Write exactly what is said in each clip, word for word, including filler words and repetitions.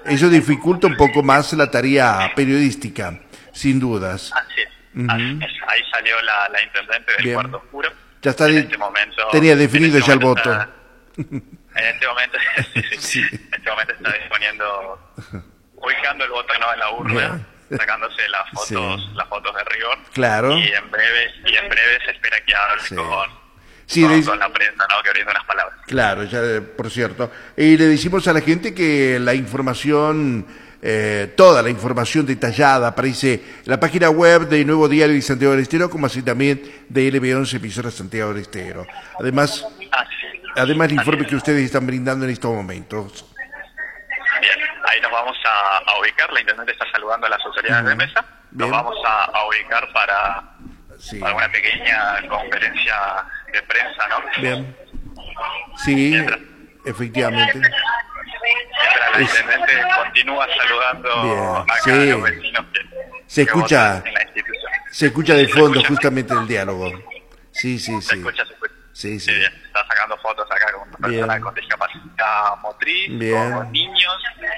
eso dificulta un poco más la tarea periodística, sin dudas. Así es. Uh-huh. Así es. Ahí salió la, la intendente del Bien. cuarto oscuro. Ya está, en de, este momento, tenía definido este ya el momento voto. Está, en este momento, sí, sí, Sí. en este momento está disponiendo, ubicando el voto, ¿no?, en la urna, Bien. sacándose las fotos, Sí. las fotos de rigor. Claro. Y en breve, y en breve se espera que hable Sí. con, Sí, con, le- con la prensa, ¿no?, que brinda unas palabras. Claro, ya eh, por cierto. Y le decimos a la gente que la información, eh, toda la información detallada aparece en la página web de Nuevo Diario de Santiago del Estero, como así también de L B once Emisora Santiago del Estero. Además, Así, además el informe así que es. ustedes están brindando en estos momentos. Bien, ahí nos vamos a, a ubicar, la intendente está saludando a las autoridades Ujú. de mesa, nos Bien. vamos a, a ubicar para, Sí. para una pequeña conferencia de prensa, ¿no? Bien. Sí, Mientras- efectivamente. Mientras la Es- intendente continúa saludando Bien, acá sí. a los vecinos que, Se que escucha- votan en la institución. Se escucha de ¿Se fondo escucha? justamente el diálogo. Sí, sí, Se sí. escucha, se escucha. Sí, sí. bien. Está sacando fotos acá con Bien. personas con discapacidad motriz, Bien. con niños.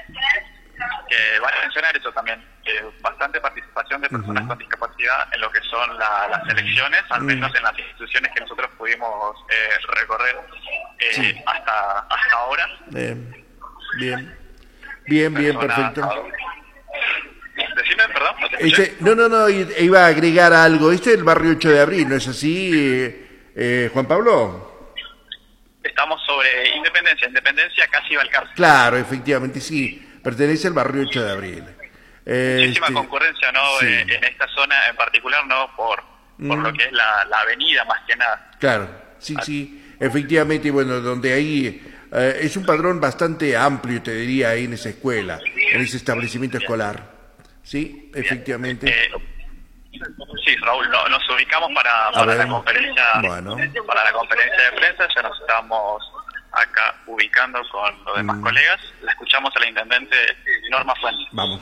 Que vale mencionar eso también, que bastante participación de personas Ujú. con discapacidad en lo que son la- las elecciones, al Mm. menos en las instituciones que nosotros pudimos eh, recorrer eh, Sí. hasta hasta ahora. Bien, bien, bien, bien, Personas- perfecto. Decime, perdón, no te escuché. Este, no, no, no, i- iba a agregar algo. Este es el barrio ocho de abril, ¿no es así, eh, eh, Juan Pablo? Estamos sobre Independencia, Independencia casi Balcarce. Claro, efectivamente, sí, pertenece al barrio ocho de abril. Muchísima Este, concurrencia, ¿no? sí. Eh, en esta zona en particular, ¿no? Por, por Mm. lo que es la, la avenida, más que nada. Claro, sí, sí, efectivamente, bueno, donde ahí eh, es un padrón bastante amplio, te diría, ahí en esa escuela, en ese establecimiento escolar. Sí, efectivamente. Eh, sí, Raúl, no- nos ubicamos para, para ver. la conferencia Bueno. para la conferencia de prensa, ya nos estamos acá ubicando con los demás Mm. colegas. La escuchamos a la intendente Norma Fuentes. Vamos.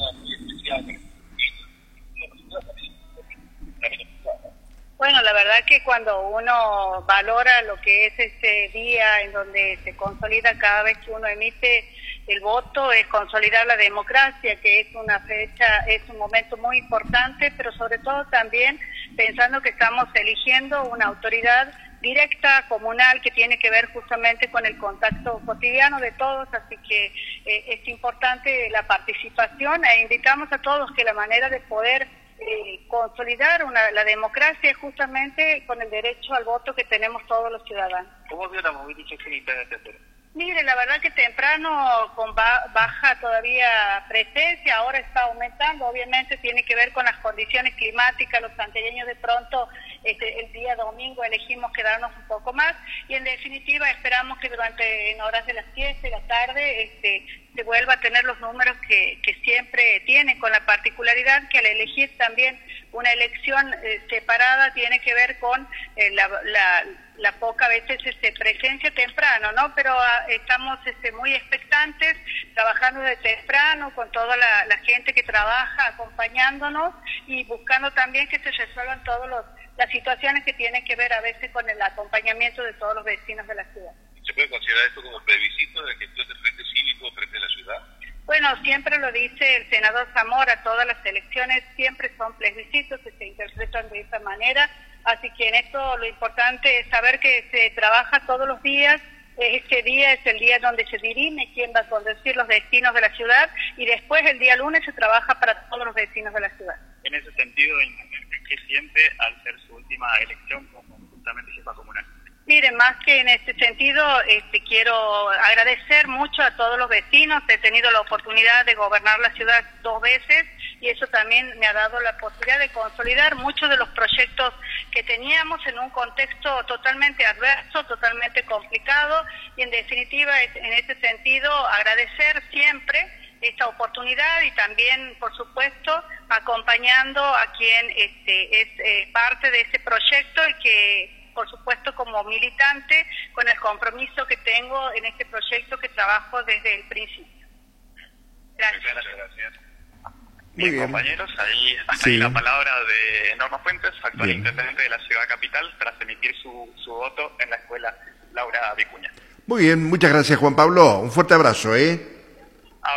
Bueno, la verdad que cuando uno valora lo que es este día en donde se consolida cada vez que uno emite el voto, es consolidar la democracia, que es una fecha, es un momento muy importante, pero sobre todo también pensando que estamos eligiendo una autoridad directa, comunal, que tiene que ver justamente con el contacto cotidiano de todos, así que eh, es importante la participación e invitamos a todos que la manera de poder eh, consolidar una, la democracia es justamente con el derecho al voto que tenemos todos los ciudadanos. ¿Cómo vio la movilización intendente? Mire, la verdad que temprano con ba baja todavía presencia, ahora está aumentando, obviamente tiene que ver con las condiciones climáticas, los santiagueños de pronto este, el día domingo elegimos quedarnos un poco más y en definitiva esperamos que durante en horas de las siete de la tarde este, se vuelva a tener los números que, que siempre tiene, con la particularidad que al elegir también una elección eh, separada tiene que ver con eh, la, la la poca a veces este, presencia temprano, ¿no? Pero ah, estamos este, muy expectantes, trabajando desde temprano con toda la, la gente que trabaja, acompañándonos y buscando también que se resuelvan todas las situaciones que tienen que ver a veces con el acompañamiento de todos los vecinos de la ciudad. ¿Se puede considerar esto como plebiscito de gestión del Frente Cívico frente a la ciudad? Bueno, siempre lo dice el senador Zamora, todas las elecciones siempre son plebiscitos que se interpretan de esa manera, así que en esto lo importante es saber que se trabaja todos los días, este día es el día donde se dirime quién va a conducir los destinos de la ciudad y después el día lunes se trabaja para todos los vecinos de la ciudad. En ese sentido, ¿qué siente al ser su última elección como justamente jefa comunal? Miren, más que en este sentido, este, quiero agradecer mucho a todos los vecinos. He tenido la oportunidad de gobernar la ciudad dos veces y eso también me ha dado la posibilidad de consolidar muchos de los proyectos que teníamos en un contexto totalmente adverso, totalmente complicado y en definitiva, en ese sentido, agradecer siempre esta oportunidad y también, por supuesto, acompañando a quien este, es eh, parte de este proyecto y que por supuesto como militante, con el compromiso que tengo en este proyecto que trabajo desde el principio. Gracias. Muchas gracias. Muy Bien, bien. compañeros, ahí, hasta Sí. ahí la palabra de Norma Fuentes, actual Bien. intendente de la ciudad capital, tras emitir su, su voto en la escuela Laura Vicuña. Muy bien, muchas gracias Juan Pablo. Un fuerte abrazo, ¿eh?